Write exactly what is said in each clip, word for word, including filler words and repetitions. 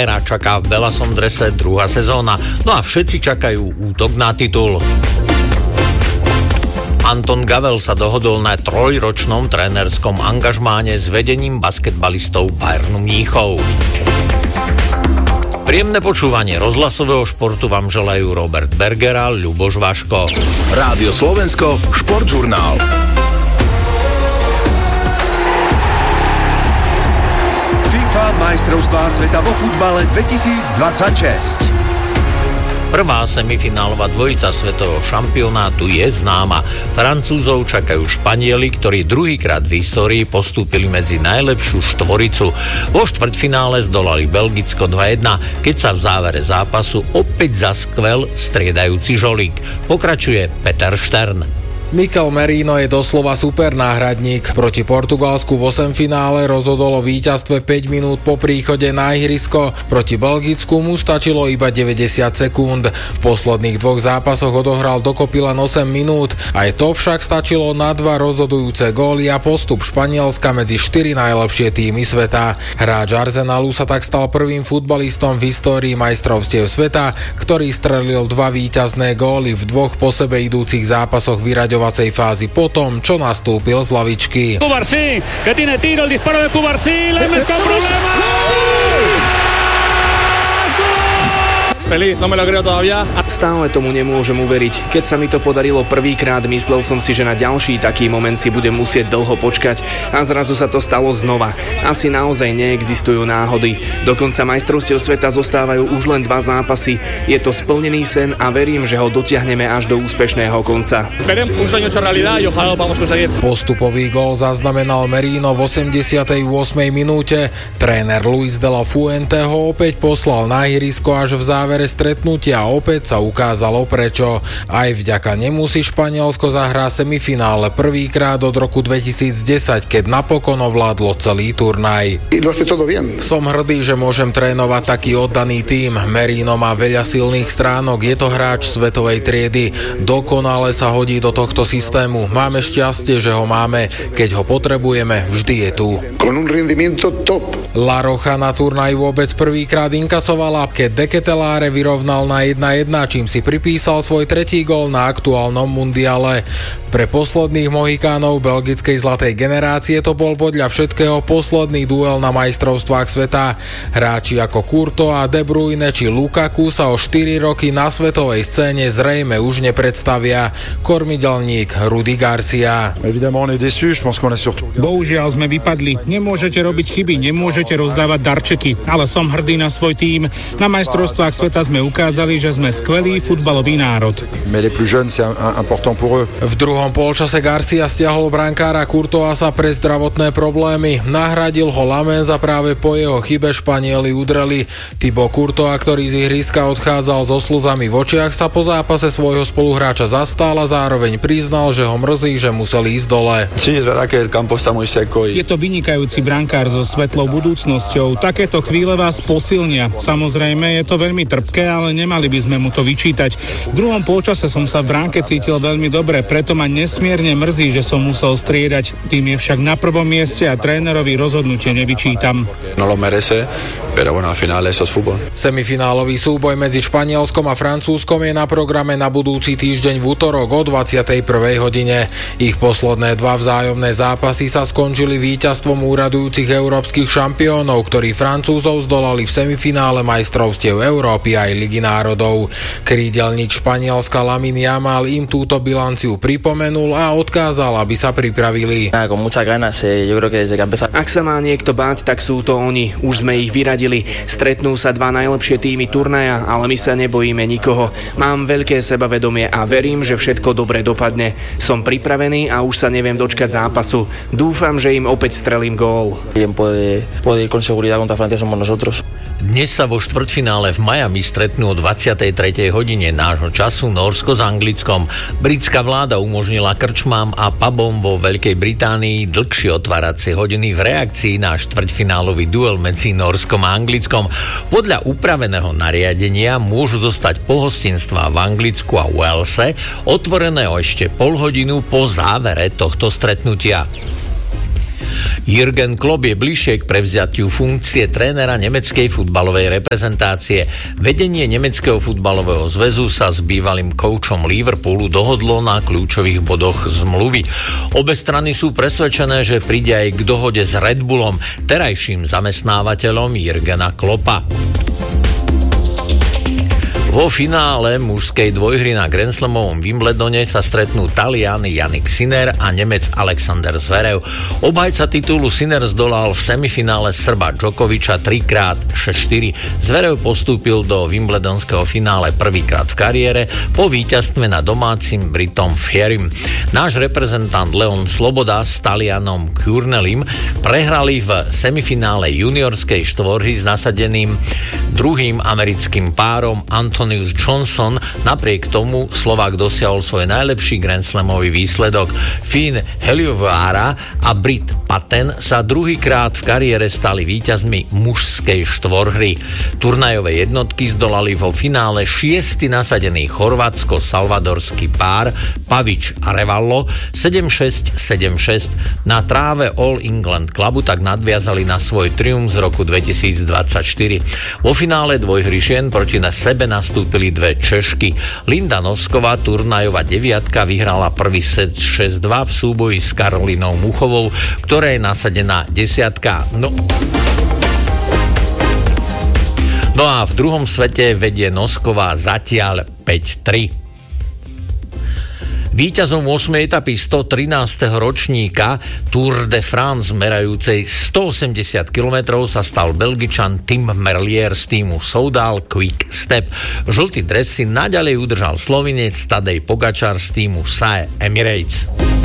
Papera čaká v belasom drese druhá sezóna, no a všetci čakajú útok na titul. Anton Gavel sa dohodol na trojročnom trénerskom angažmáne s vedením basketbalistov Bayernu Mníchov. Príjemné počúvanie rozhlasového športu vám želajú Robert Berger a Ľuboš Vaško. Rádio Slovensko, športžurnál. FIFA majstrovstvá sveta vo futbale dvetisícdvadsaťšesť. Prvá semifinálová dvojica svetového šampionátu je známa. Francúzov čakajú Španieli, ktorí druhýkrát v histórii postúpili medzi najlepšiu štvoricu. Vo štvrťfinále zdolali Belgicko dva jedna, keď sa v závere zápasu opäť zaskvel striedajúci žolík. Pokračuje Peter Štern. Mikel Merino je doslova super náhradník. Proti Portugalsku v osemfinále rozhodol o víťazstve päť minút po príchode na ihrisko. Proti Belgicku mu stačilo iba deväťdesiat sekúnd. V posledných dvoch zápasoch odohral dokopy len osem minút. Aj to však stačilo na dva rozhodujúce góly a postup Španielska medzi štyri najlepšie týmy sveta. Hráč Arsenalu sa tak stal prvým futbalistom v histórii majstrovstiev sveta, ktorý strelil dva víťazné góly v dvoch po sebe idúcich zápasoch vyraďovaných fázi po tom, čo nastúpil z lavičky. Cubarsí, que tiene tiro, el disparo de Cubarsí, le mezcló problema. Feliz, no me lo creo todavía. Stále tomu nemôžem uveriť. Keď sa mi to podarilo prvýkrát, myslel som si, že na ďalší taký moment si budem musieť dlho počkať a zrazu sa to stalo znova. Asi naozaj neexistujú náhody. Dokonca majstrovstiev sveta zostávajú už len dva zápasy. Je to splnený sen a verím, že ho dotiahneme až do úspešného konca. Postupový gól zaznamenal Merino v osemdesiatej ôsmej minúte. Tréner Luis de la Fuente ho opäť poslal na ihrisko až v závere stretnutia a opäť sa ukázalo prečo. Aj vďaka nemu si Španielsko zahrá semifinále prvýkrát od roku dvetisícdesať, keď napokon ovládlo celý turnaj. Som hrdý, že môžem trénovať taký oddaný tím. Merino má veľa silných stránok, je to hráč svetovej triedy. Dokonale sa hodí do tohto systému. Máme šťastie, že ho máme. Keď ho potrebujeme, vždy je tu. La Rocha na turnaj vôbec prvýkrát inkasovala, keď De Ketelaere vyrovnal na jedna jedna, čím si pripísal svoj tretí gól na aktuálnom mundiale. Pre posledných Mohikánov belgickej zlatej generácie to bol podľa všetkého posledný duel na majstrovstvách sveta. Hráči ako Courtois, De Bruyne či Lukaku sa o štyri roky na svetovej scéne zrejme už nepredstavia. Kormidelník Rudi Garcia. Bohužiaľ sme vypadli. Nemôžete robiť chyby, nemôžete rozdávať darčeky, ale som hrdý na svoj tím. Na majstrovstvách sveta sme ukázali, že sme skvelý futbalový národ. V druhom polčase Garcia stiahol brankára Courtoisa pre zdravotné problémy. Nahradil ho Lamens a práve po jeho chybe Španieli udreli. Thibaut Courtois, ktorý z ihriska odchádzal so slzami v očiach, sa po zápase svojho spoluhráča zastal a zároveň priznal, že ho mrzí, že musel ísť dole. Je to vynikajúci brankár so svetlou budúcnosťou. Takéto chvíle vás posilnia. Samozrejme, je to veľmi trpké, ale nemali by sme mu to vyčítať. V druhom polčase som sa v bránke cítil veľmi dobre, preto ma nesmierne mrzí, že som musel striedať. Tým je však na prvom mieste a trénerovi rozhodnutie nevyčítam. No lo merece, pero bueno, al final eso es fútbol. Semifinálový súboj medzi Španielskom a Francúzskom je na programe na budúci týždeň v utorok o dvadsiatej prvej hodine. Ich posledné dva vzájomné zápasy sa skončili víťazstvom úradujúcich európskych šampiónov, ktorí Francúzov zdolali v semifinále majstrovstiev Európy aj Ligy národov. Krídelník Španielska Lamine Yamal im túto bilanciu pripomenul a odkázal, aby sa pripravili. Ak sa má niekto báť, tak sú to oni. Už sme ich vyradili. Stretnú sa dva najlepšie týmy turnaja, ale my sa nebojíme nikoho. Mám veľké sebavedomie a verím, že všetko dobre dopadne. Som pripravený a už sa neviem dočkať zápasu. Dúfam, že im opäť strelím gól. Dnes sa vo štvrťfinále v Miami stretnú o dvadsiatej tretej hodine nášho času Nórsko s Anglickom. Britská vláda umožnila krčmám a pubom vo Veľkej Británii dlhšie otváracie hodiny v reakcii na štvrťfinálový duel medzi Nórskom a Anglickom. Podľa upraveného nariadenia môžu zostať pohostinstva v Anglicku a Walese otvorené o ešte pol hodinu po závere tohto stretnutia. Jürgen Klopp je bližšie k prevzatiu funkcie trénera nemeckej futbalovej reprezentácie. Vedenie nemeckého futbalového zväzu sa s bývalým koučom Liverpoolu dohodlo na kľúčových bodoch zmluvy. Obe strany sú presvedčené, že príde aj k dohode s Red Bullom, terajším zamestnávateľom Jürgena Kloppa. Vo finále mužskej dvojhry na Grand Slamovom Wimbledone sa stretnú Talian Jannik Sinner a Nemec Alexander Zverev. Obhajca titulu Sinner zdolal v semifinále Srba Djokoviča trikrát šesť štyri. Zverev postúpil do wimbledonského finále prvýkrát v kariére po víťazstve nad domácim Britom Fierim. Náš reprezentant Leon Sloboda s Talianom Kurnelim prehrali v semifinále juniorskej štvorhry s nasadeným druhým americkým párom Antonius Johnson. Napriek tomu Slovák dosiahol svoj najlepší Grand Slamový výsledok. Finn Heliovara a Brit Patten sa druhýkrát v kariére stali víťazmi mužskej štvorhry. Turnajové jednotky zdolali vo finále šiesty nasadený chorvátsko-salvadorský pár Pavič a Revallo sedem šesť sedem šesť. Na tráve All England Clubu tak nadviazali na svoj triumf z roku dvetisícdvadsaťštyri. Vo finále dvojhry žien proti na sebe nastúpili dve Češky. Linda Nosková, turnajová deviatka, vyhrala prvý set šesť dva v súboji s Karolinou Muchovou, ktorá je nasadená desiatka. No... No a v druhom svete vedie Nosková zatiaľ päť tri. Víťazom ôsmej etapy stotrinásteho ročníka Tour de France merajúcej stoosemdesiat kilometrov sa stal Belgičan Tim Merlier z týmu Soudal Quick Step. Žltý dres si naďalej udržal Slovinec Tadej Pogačar z týmu es á e Emirates.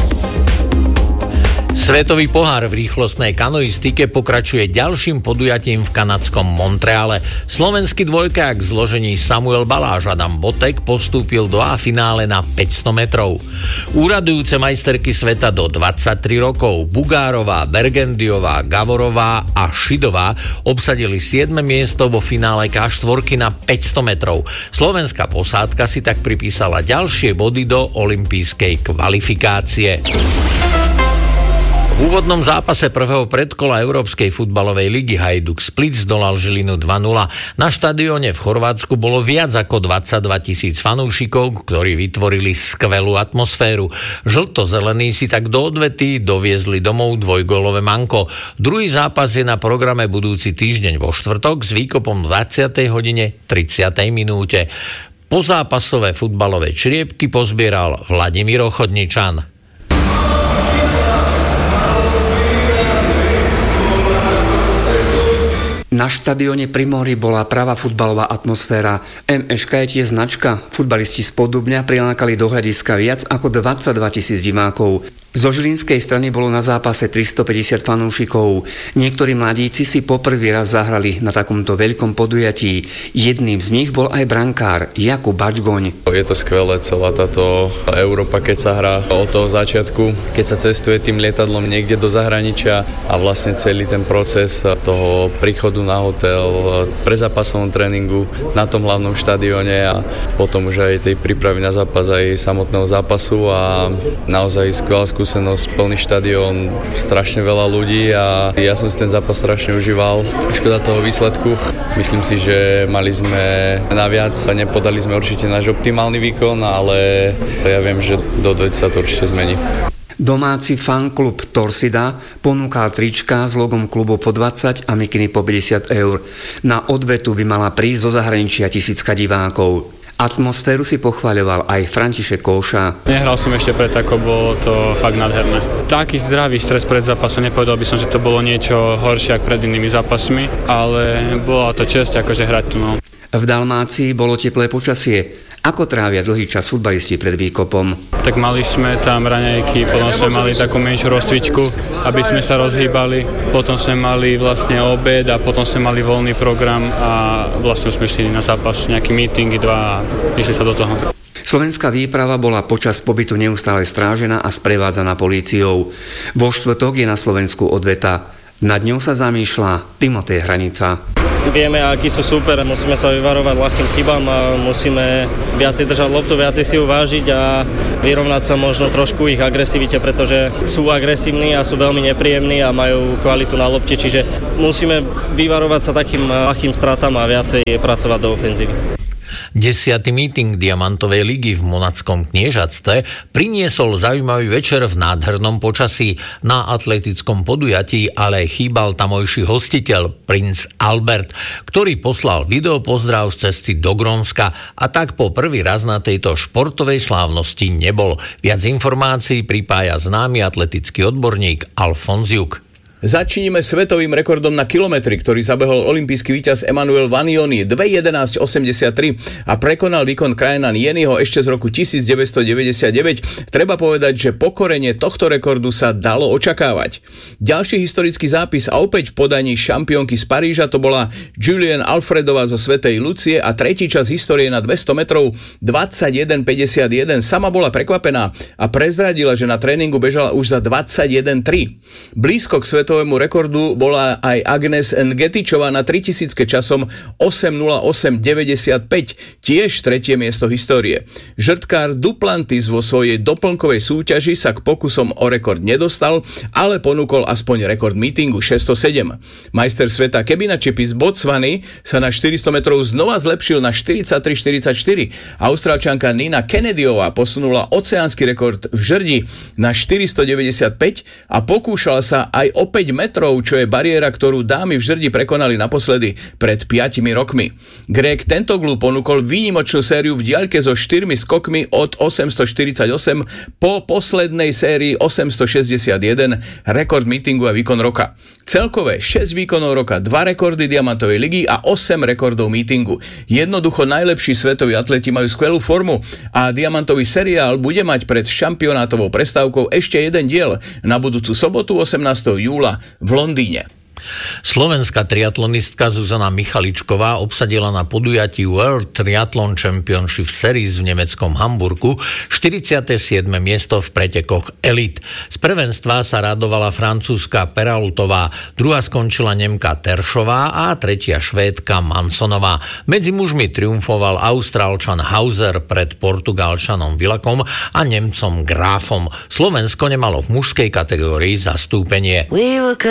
Svetový pohár v rýchlostnej kanoistike pokračuje ďalším podujatím v kanadskom Montreale. Slovenský dvojkák v zložení Samuel Baláž Adam Botek postúpil do A finále na päťsto metrov. Úradujúce majsterky sveta do dvadsaťtri rokov Bugárová, Bergendiová, Gavorová a Šidová obsadili siedme miesto vo finále ká štyri na päťsto metrov. Slovenská posádka si tak pripísala ďalšie body do olympijskej kvalifikácie. V úvodnom zápase prvého predkola Európskej futbalovej ligy Hajduk Split zdolal Žilinu dva nula. Na štadióne v Chorvátsku bolo viac ako dvadsaťdva tisíc fanúšikov, ktorí vytvorili skvelú atmosféru. Žlto-zelení si tak do odvety doviezli domov dvojgólové manko. Druhý zápas je na programe budúci týždeň vo štvrtok s výkopom dvadsiatej hodine tridsiatej minúte. Pozápasové futbalové čriepky pozbieral Vladimír Ochodničan. Na štadióne pri mori bola práva futbalová atmosféra. em eška je tiež značka. Futbalisti z Podubňa prilákali do hľadiska viac ako dvadsaťdva tisíc divákov. Zo žilinskej strany bolo na zápase tristopäťdesiat fanúšikov. Niektorí mladíci si poprvý raz zahrali na takomto veľkom podujatí. Jedným z nich bol aj brankár Jakub Bačgoň. Je to skvelé, celá táto Európa, keď sa hrá od toho začiatku, keď sa cestuje tým lietadlom niekde do zahraničia a vlastne celý ten proces toho príchodu na hotel, prezápasovom tréningu na tom hlavnom štadióne a potom už aj tej prípravy na zápas aj samotného zápasu a naozaj skvelá skúsenosť, plný štadión, strašne veľa ľudí a ja som si ten zápas strašne užíval. Škoda toho výsledku. Myslím si, že mali sme naviac, nepodali sme určite náš optimálny výkon, ale ja viem, že do dvetisíc sa to určite zmení. Domáci fanklub Torsida ponúkal trička s logom klubu po dvadsať a mikiny po päťdesiat eur. Na odvetu by mala prísť zo zahraničia tisícka divákov. Atmosféru si pochvaľoval aj František Kóša. Nehral som ešte pred, ako bolo to fakt nádherné. Taký zdravý stres pred zápasom, nepovedal by som, že to bolo niečo horšie ako pred inými zápasmi, ale bola to česť akože hrať tu. No. V Dalmácii bolo teplé počasie. Ako trávia dlhý čas futbalisti pred výkopom? Tak mali sme tam raňajky, potom sme mali takú menšiu rozcvičku, aby sme sa rozhýbali. Potom sme mali vlastne obed a potom sme mali voľný program a vlastne sme šli na zápas, nejaký meetingy dva a išli sa do toho. Slovenská výprava bola počas pobytu neustále strážená a sprevádzaná políciou. Vo štvrtok je na Slovensku odveta. Nad ňou sa zamýšľa Timotej Hranica. vieme, akí sú super, musíme sa vyvarovať ľahkým chybám a musíme viacej držať loptu, viacej si ju vážiť a vyrovnať sa možno trošku ich agresivite, pretože sú agresívni a sú veľmi nepríjemní a majú kvalitu na lopte, čiže musíme vyvarovať sa takým ľahkým stratám a viacej pracovať do ofenzívy. Desiatý meeting Diamantovej ligy v Monackom Kniežatstve priniesol zaujímavý večer v nádhernom počasí. Na atletickom podujatí ale chýbal tamojší hostiteľ, princ Albert, ktorý poslal videopozdrav z cesty do Grónska a tak po prvý raz na tejto športovej slávnosti nebol. Viac informácií pripája známy atletický odborník Alfons Juk. Začníme svetovým rekordom na kilometri, ktorý zabehol olympijský víťaz Emanuel Vanioni dva jedenásť osemdesiattri a prekonal výkon krajana Jeniho ešte z roku devätnásťstodeväťdesiatdeväť. Treba povedať, že pokorenie tohto rekordu sa dalo očakávať. Ďalší historický zápis a opäť v podaní šampiónky z Paríža to bola Julienne Alfredová zo Svätej Lucie a tretí čas histórie na dvesto metrov dvadsaťjeden päťdesiatjeden. Sama bola prekvapená a prezradila, že na tréningu bežala už za dvadsaťjeden tri. Blízko k svetovému rekordu bola aj Agnes Ngetičová na tritisícke časom osem nula osem deväťdesiatpäť, tiež tretie miesto histórie. Žrtkár Duplantis vo svojej doplnkovej súťaži sa k pokusom o rekord nedostal, ale ponúkol aspoň rekord meetingu šesťstosedem. Majster sveta Kebina Čipi z Botswany sa na štyristo metrov znova zlepšil na štyridsaťtri štyridsaťštyri. Austrálčanka Nina Kennedyová posunula oceánsky rekord v žrdi na štyristodeväťdesiatpäť a pokúšala sa aj o päť metrov, čo je bariéra, ktorú dámy v žrdi prekonali naposledy pred piatimi rokmi. Greg Tentoglu ponúkol výnimočnú sériu v diaľke so štyrmi skokmi od osemstoštyridsaťosem po poslednej sérii osemstošesťdesiatjeden, rekord meetingu a výkon roka. Celkové šesť výkonov roka, dva rekordy Diamantovej ligy a osem rekordov meetingu. Jednoducho najlepší svetoví atleti majú skvelú formu a Diamantový seriál bude mať pred šampionátovou prestávkou ešte jeden diel na budúcu sobotu osemnásteho júla v Londýne. Slovenská triatlonistka Zuzana Michaličková obsadila na podujatí World Triathlon Championship Series v nemeckom Hamburgu štyridsiate siedme miesto v pretekoch Elite. Z prvenstva sa radovala francúzska Perautová, druhá skončila Nemka Teršová a tretia Švédka Mansonová. Medzi mužmi triumfoval Austrálčan Hauser pred Portugalčanom Villakom a Nemcom Grafom. Slovensko nemalo v mužskej kategórii zastúpenie.